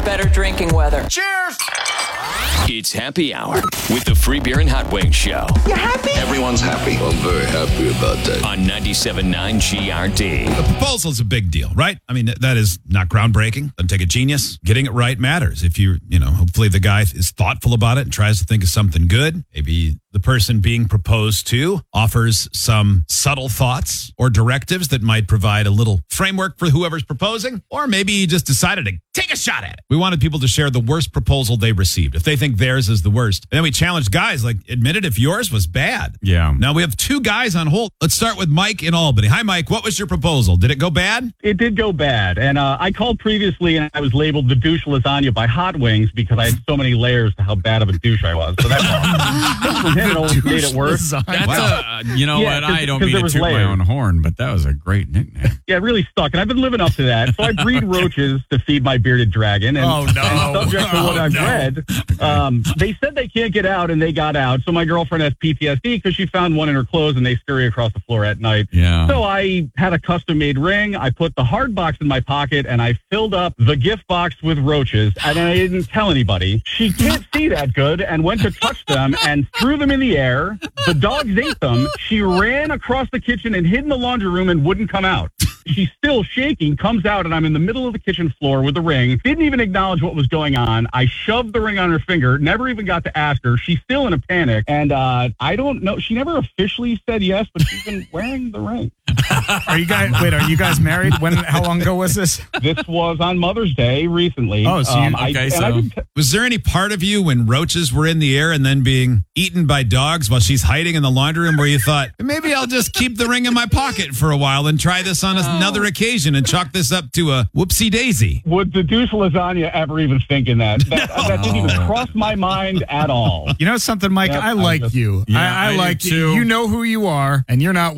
better drinking weather. Cheers! It's Happy Hour with the Free Beer and Hot Wings Show. You happy? Everyone's happy. I'm very happy about that. On 97.9 GRD. The proposal's a big deal, right? I mean, that is not groundbreaking. Doesn't take a genius. Getting it right matters. If hopefully the guy is thoughtful about it and tries to think of something good. Maybe the person being proposed to offers some subtle thoughts or directives that might provide a little framework for whoever's proposing. Or maybe he just decided to take a shot at it. We wanted people to share the worst proposal they received, if they think theirs is the worst. And then we challenged guys, admit it if yours was bad. Yeah. Now we have two guys on hold. Let's start with Mike in Albany. Hi, Mike. What was your proposal? Did it go bad? It did go bad. And I called previously and I was labeled the douche lasagna by Hot Wings because I had so many layers to how bad of a douche I was. So that's all. It almost made it worse. That's Wow. what? I don't mean to toot my own horn, but that was a great nickname. Yeah, it really stuck. And I've been living up to that. So I breed roaches to feed my bearded dragon. And, and subject to what I've read, they said they can't get out and they got out. So my girlfriend has PTSD because she found one in her clothes and they scurry across the floor at night. Yeah. So I had a custom made ring. I put the hard box in my pocket and I filled up the gift box with roaches. And I didn't tell anybody. She can't see that good and went to touch them and threw them in the air. The dogs ate them. She ran across the kitchen and hid in the laundry room and wouldn't come out. She's still shaking, comes out, and I'm in the middle of the kitchen floor with the ring. Didn't even acknowledge what was going on. I shoved the ring on her finger, never even got to ask her. She's still in a panic, and I don't know. She never officially said yes, but she's been wearing the ring. Are you guys married? How long ago was this? This was on Mother's Day recently. Oh, so was there any part of you when roaches were in the air and then being eaten by dogs while she's hiding in the laundry room where you thought, maybe I'll just keep the ring in my pocket for a while and try this on another occasion and chalk this up to a whoopsie daisy? Would the douche lasagna ever even think in that? That didn't even cross my mind at all. You know something, Mike? Yep, I like you. Yeah, I like do too. you. You know who you are, and you're not